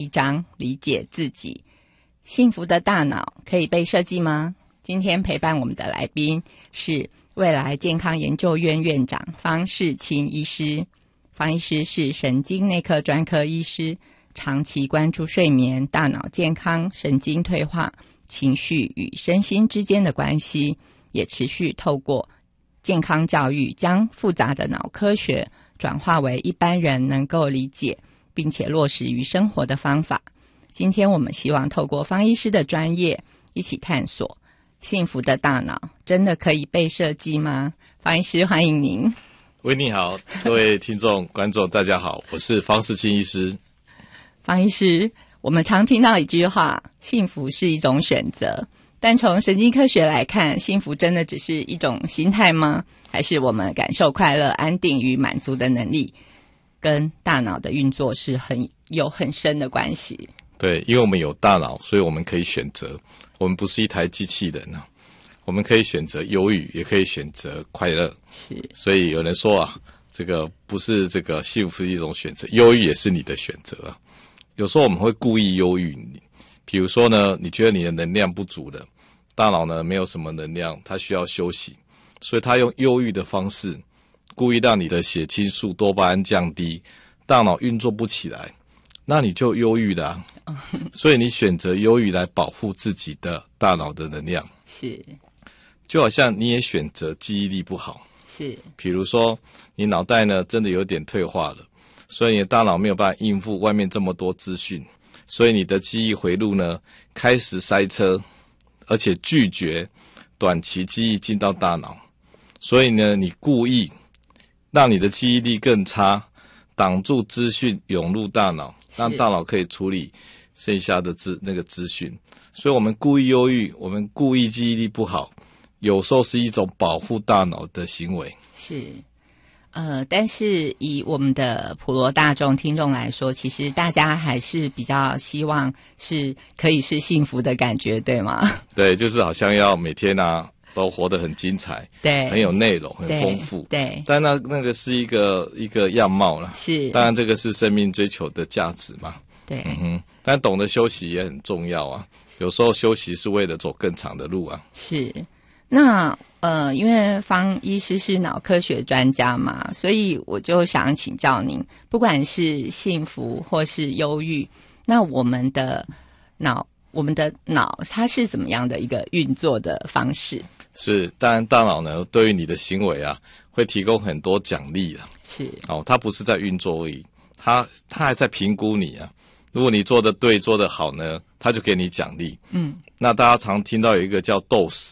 章，理解自己。幸福的大脑可以被设计吗？今天陪伴我们的来宾是未来健康研究院院长方世清医师。方医师是神经内科专科医师，长期关注睡眠、大脑健康、神经退化、情绪与身心之间的关系，也持续透过健康教育将复杂的脑科学转化为一般人能够理解并且落实于生活的方法。今天我们希望透过方医师的专业，一起探索幸福的大脑真的可以被设计吗？方医师，欢迎您。 喂，你好，各位听众观众大家好，我是方世清医师。 方医师，我们常听到一句话，幸福是一种选择，但从神经科学来看，幸福真的只是一种心态吗？还是我们感受快乐、安定与满足的能力跟大脑的运作是有很深的关系？ 对，因为我们有大脑，所以我们可以选择，我们不是一台机器人啊，我们可以选择忧郁，也可以选择快乐。 是， 所以有人说啊，这个不是这个幸福是一种选择，忧郁也是你的选择啊。有时候我们会故意忧郁，比如说呢，你觉得你的能量不足了，大脑呢没有什么能量，它需要休息，所以它用忧郁的方式，故意让你的血清素、多巴胺降低，大脑运作不起来，那你就忧郁了啊。所以你选择忧郁来保护自己的大脑的能量， 是， 就好像你也选择记忆力不好， 是， 比如说你脑袋呢真的有点退化了，所以你的大脑没有办法应付外面这么多资讯，所以你的记忆回路呢开始塞车，而且拒绝短期记忆进到大脑，所以呢你故意让你的记忆力更差，挡住资讯涌入大脑，让大脑可以处理剩下的资讯。所以我们故意忧郁，我们故意记忆力不好，有时候是一种保护大脑的行为。 是，但是以我们的普罗大众听众来说，其实大家还是比较希望是可以是幸福的感觉，对吗？ 对，就是好像要每天啊都活得很精彩， 对， 很有内容，很丰富， 对。 但那个是一个样貌啦， 是， 当然这个是生命追求的价值嘛。 对， 但懂得休息也很重要啊。有时候休息是为了走更长的路啊。 是，那因为方医师是脑科学专家嘛，所以我就想请教您，不管是幸福或是忧郁，那我们的脑它是怎么样的一个运作的方式？是， 当然大脑呢对于你的行为啊会提供很多奖励啊。 是， 它不是在运作而已，它还在评估你啊。如果你做得对做得好呢，它就给你奖励。那大家常听到有一个叫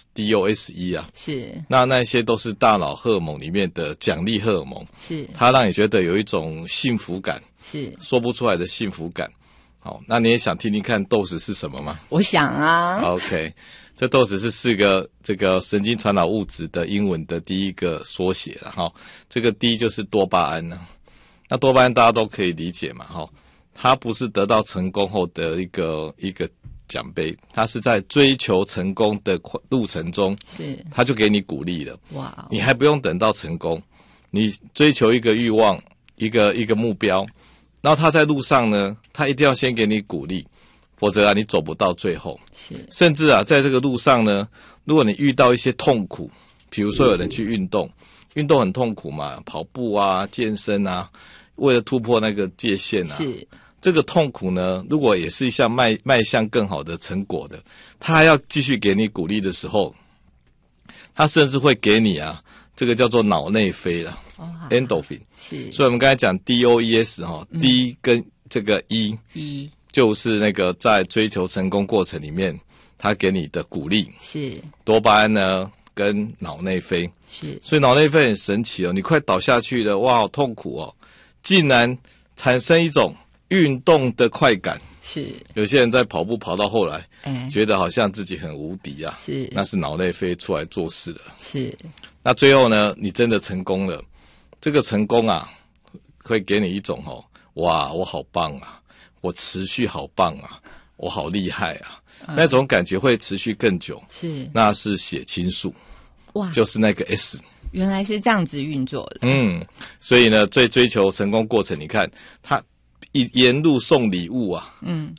DOSE 啊，是，那些都是大脑荷尔蒙里面的奖励荷尔蒙，是，它让你觉得有一种幸福感，是说不出来的幸福感。好，那你也想听听看 DOSE 是什么吗？ 我想啊。 OK， 这 DOSE 是4个这个神经传导物质的英文的第一个缩写了哈。这个 D 就是多巴胺呢，那多巴胺大家都可以理解嘛哈。它不是得到成功后的一个奖杯，它是在追求成功的路程中，是，它就给你鼓励了。哇，你还不用等到成功，你追求一个欲望，一个目标，然后它在路上呢，它一定要先给你鼓励，否则啊，你走不到最后。是，甚至啊，在这个路上呢，如果你遇到一些痛苦，比如说有人去运动很痛苦嘛，跑步啊、健身啊，为了突破那个界限啊，是。这个痛苦呢，如果也是一项迈向更好的成果的，他还要继续给你鼓励的时候，他甚至会给你啊，这个叫做脑内啡啦，endorphin。是，所以我们刚才讲 DOES 哈，D 跟这个 E 就是那个在追求成功过程里面，他给你的鼓励。是，多巴胺呢跟脑内啡。是，所以脑内啡很神奇哦，你快倒下去了，哇，好痛苦哦，竟然产生一种运动的快感。是，有些人在跑步跑到后来，觉得好像自己很无敌啊，是，那是脑内啡出来做事了。是，那最后呢，你真的成功了，这个成功啊，会给你一种哇，我好棒啊，我持续好棒啊，我好厉害啊，那种感觉会持续更久。是，那是血清素，哇，就是那个 S。原来是这样子运作的。所以呢，最追求成功过程，你看沿路送礼物啊，